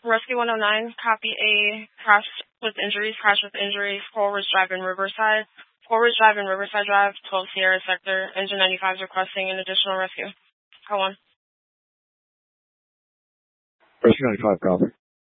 Rescue 109, copy a crash with injuries, Coral Ridge Drive in Riverside. Coral Ridge Drive in Riverside Drive, 12 Sierra Sector. Engine 95 is requesting an additional rescue. Go on. Rescue 95, copy.